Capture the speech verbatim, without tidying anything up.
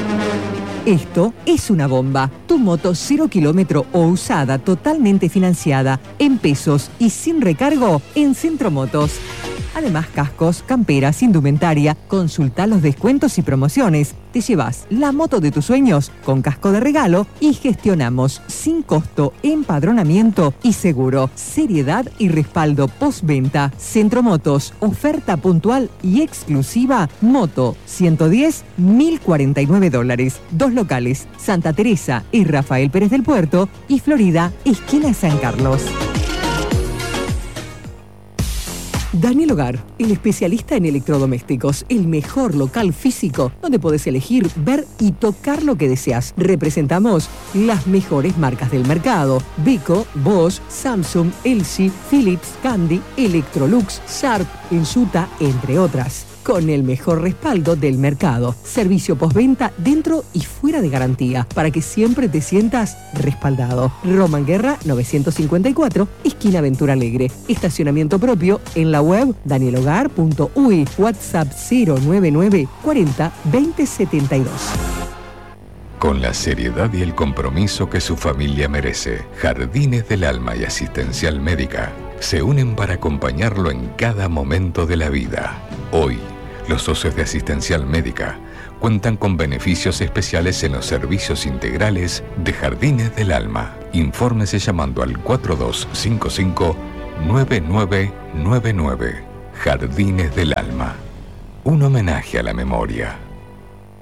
Esto es una bomba. Tu moto cero kilómetro o usada totalmente financiada en pesos y sin recargo en Centro Motos. Además, cascos, camperas, indumentaria. Consulta los descuentos y promociones. Te llevas la moto de tus sueños con casco de regalo y gestionamos sin costo empadronamiento y seguro. Seriedad y respaldo postventa. Centro Motos. Oferta puntual y exclusiva. Moto ciento diez, mil cuarenta y nueve dólares. Dos locales. Santa Teresa y Rafael Pérez del Puerto y Florida, esquina San Carlos. Daniel Hogar, el especialista en electrodomésticos, el mejor local físico donde podés elegir, ver y tocar lo que deseas. Representamos las mejores marcas del mercado: Beko, Bosch, Samsung, L G, Philips, Candy, Electrolux, Sharp, Ensuta, entre otras. Con el mejor respaldo del mercado. Servicio postventa dentro y fuera de garantía, para que siempre te sientas respaldado. Román Guerra novecientos cincuenta y cuatro, esquina Aventura Alegre. Estacionamiento propio en la web daniel hogar punto u i. WhatsApp cero nueve nueve cuarenta veinte setenta y dos. Con la seriedad y el compromiso que su familia merece, Jardines del Alma y Asistencial Médica se unen para acompañarlo en cada momento de la vida. Hoy, los socios de Asistencial Médica cuentan con beneficios especiales en los servicios integrales de Jardines del Alma. Infórmese llamando al cuatro dos cinco cinco, nueve nueve nueve nueve. Jardines del Alma. Un homenaje a la memoria.